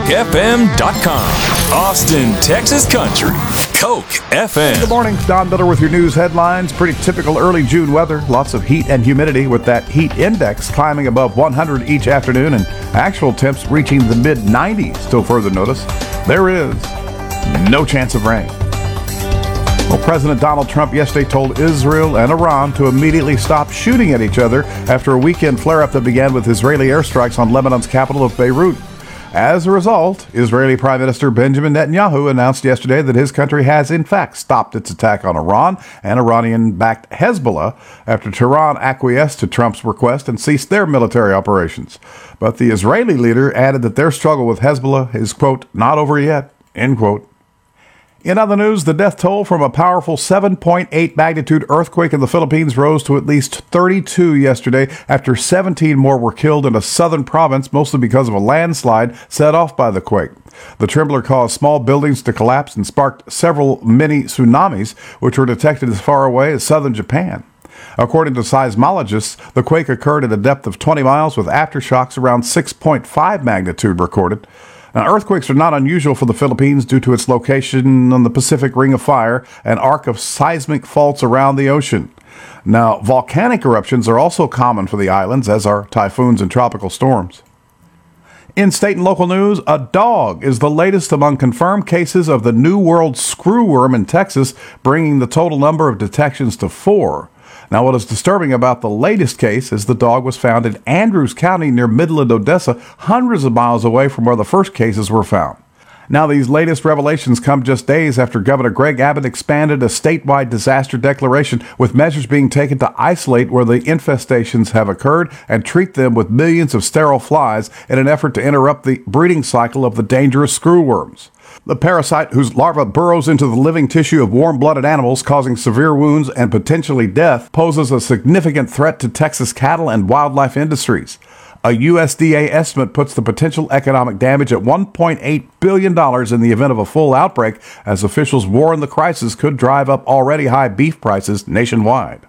CokeFM.com. Austin, Texas country. Coke FM. Good morning. Don Miller with your news headlines. Pretty typical early June weather. Lots of heat and humidity with that heat index climbing above 100 each afternoon and actual temps reaching the mid-90s. Still further notice, there is no chance of rain. Well, President Donald Trump yesterday told Israel and Iran to immediately stop shooting at each other after a weekend flare-up that began with Israeli airstrikes on Lebanon's capital of Beirut. As a result, Israeli Prime Minister Benjamin Netanyahu announced yesterday that his country has in fact stopped its attack on Iran and Iranian-backed Hezbollah after Tehran acquiesced to Trump's request and ceased their military operations. But the Israeli leader added that their struggle with Hezbollah is, quote, not over yet, end quote. In other news, the death toll from a powerful 7.8 magnitude earthquake in the Philippines rose to at least 32 yesterday after 17 more were killed in a southern province, mostly because of a landslide set off by the quake. The trembler caused small buildings to collapse and sparked several mini tsunamis, which were detected as far away as southern Japan. According to seismologists, the quake occurred at a depth of 20 miles with aftershocks around 6.5 magnitude recorded. Now, earthquakes are not unusual for the Philippines due to its location on the Pacific Ring of Fire, an arc of seismic faults around the ocean. Now, volcanic eruptions are also common for the islands, as are typhoons and tropical storms. In state and local news, a dog is the latest among confirmed cases of the New World screwworm in Texas, bringing the total number of detections to 4. Now, what is disturbing about the latest case is the dog was found in Andrews County near Midland, Odessa, hundreds of miles away from where the first cases were found. Now, these latest revelations come just days after Governor Greg Abbott expanded a statewide disaster declaration with measures being taken to isolate where the infestations have occurred and treat them with millions of sterile flies in an effort to interrupt the breeding cycle of the dangerous screwworms. The parasite, whose larva burrows into the living tissue of warm-blooded animals, causing severe wounds and potentially death, poses a significant threat to Texas cattle and wildlife industries. A USDA estimate puts the potential economic damage at $1.8 billion in the event of a full outbreak, as officials warn the crisis could drive up already high beef prices nationwide.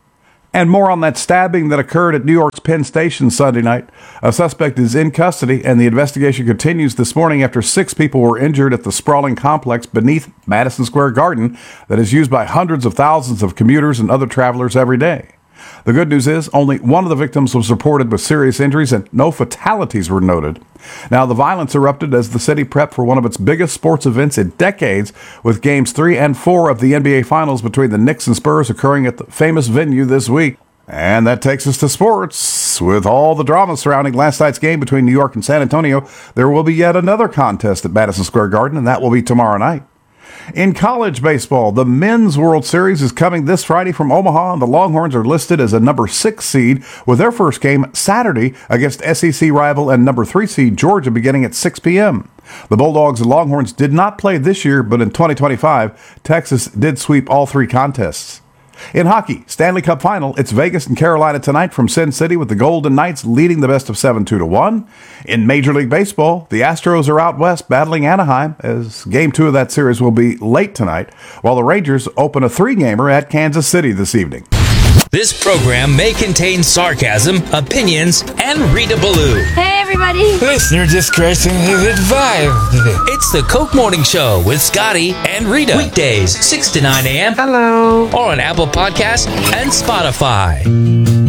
And more on that stabbing that occurred at New York's Penn Station Sunday night. A suspect is in custody, and the investigation continues this morning after 6 people were injured at the sprawling complex beneath Madison Square Garden that is used by hundreds of thousands of commuters and other travelers every day. The good news is only one of the victims was reported with serious injuries and no fatalities were noted. Now, the violence erupted as the city prepped for one of its biggest sports events in decades, with games 3 and 4 of the NBA Finals between the Knicks and Spurs occurring at the famous venue this week. And that takes us to sports. With all the drama surrounding last night's game between New York and San Antonio, there will be yet another contest at Madison Square Garden, and that will be tomorrow night. In college baseball, the Men's World Series is coming this Friday from Omaha, and the Longhorns are listed as a number 6 seed with their first game Saturday against SEC rival and number 3 seed Georgia beginning at 6 p.m. The Bulldogs and Longhorns did not play this year, but in 2025, Texas did sweep all 3 contests. In hockey, Stanley Cup Final, it's Vegas and Carolina tonight from Sin City with the Golden Knights leading the best of 7 2-1. In Major League Baseball, the Astros are out west battling Anaheim as Game 2 of that series will be late tonight, while the Rangers open a 3-gamer at Kansas City this evening. This program may contain sarcasm, opinions, and Rita Ballou. Hey, everybody. Listener discretion is advised. It's the Coke Morning Show with Scotty and Rita. Weekdays, 6 to 9 a.m. Hello. Or on Apple Podcasts and Spotify.